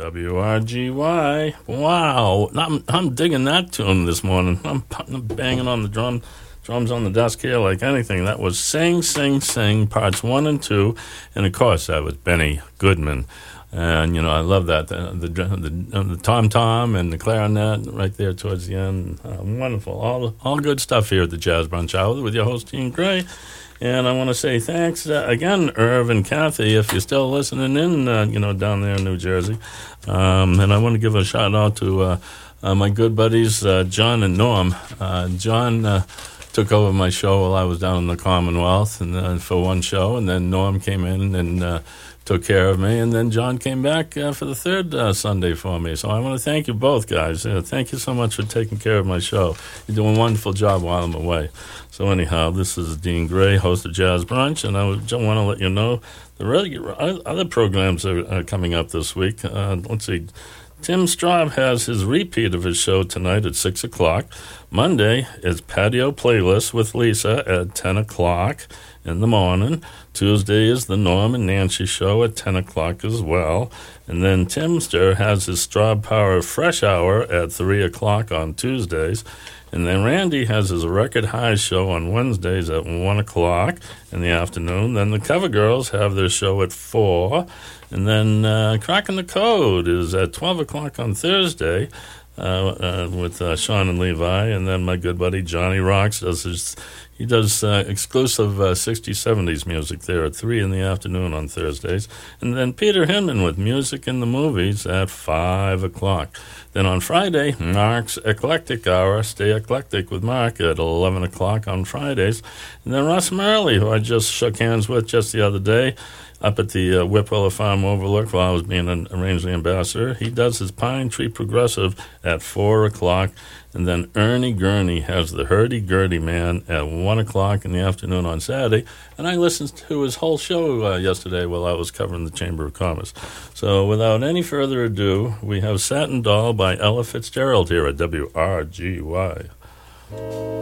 WRGY. Wow. I'm digging that tune this morning. I'm banging on the drums on the desk here like anything. That was Sing, Sing, Sing, parts 1 and 2. And, of course, that was Benny Goodman. And, I love that. The tom-tom and the clarinet right there towards the end. Wonderful. All good stuff here at the Jazz Brunch Hour with your host, Gene Gray. And I want to say thanks again, Irv and Kathy, if you're still listening in, down there in New Jersey. And I want to give a shout-out to my good buddies, John and Norm. John took over my show while I was down in the Commonwealth and for one show, and then Norm came in and took care of me, and then John came back for the third Sunday for me. So I want to thank you both, guys. Thank you so much for taking care of my show. You're doing a wonderful job while I'm away. So anyhow, this is Dean Gray, host of Jazz Brunch, and I just want to let you know the other programs are coming up this week. Let's see. Tim Straub has his repeat of his show tonight at 6 o'clock. Monday is Patio Playlist with Lisa at 10 o'clock in the morning. Tuesday is the Norm and Nancy show at 10 o'clock as well. And then Timster has his Straub Power Fresh Hour at 3 o'clock on Tuesdays. And then Randy has his Record High show on Wednesdays at 1 o'clock in the afternoon. Then the Cover Girls have their show at 4. And then Cracking the Code is at 12 o'clock on Thursday with Sean and Levi. And then my good buddy Johnny Rocks does exclusive 60s, 70s music there at 3 in the afternoon on Thursdays. And then Peter Hinman with Music in the Movies at 5 o'clock. Then on Friday, Mark's Eclectic Hour, Stay Eclectic with Mark at 11 o'clock on Fridays. And then Russ Murley, who I just shook hands with just the other day, up at the Whipwiller Farm Overlook while I was being a Rangeley ambassador. He does his Pine Tree Progressive at 4 o'clock. And then Ernie Gurney has the Hurdy-Gurdy Man at 1 o'clock in the afternoon on Saturday. And I listened to his whole show yesterday while I was covering the Chamber of Commerce. So without any further ado, we have Satin Doll by Ella Fitzgerald here at WRGY.